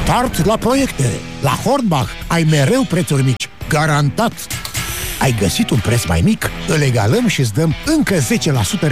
Start la proiecte! La Hornbach ai mereu prețuri mici. Garantat! Ai găsit un preț mai mic? Îl egalăm și îți dăm încă 10%